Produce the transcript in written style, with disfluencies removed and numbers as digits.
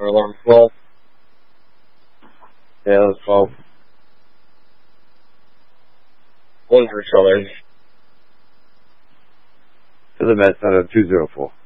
for alarm 12. Yeah, that was 12. One for Southern. To the Mets out of 204.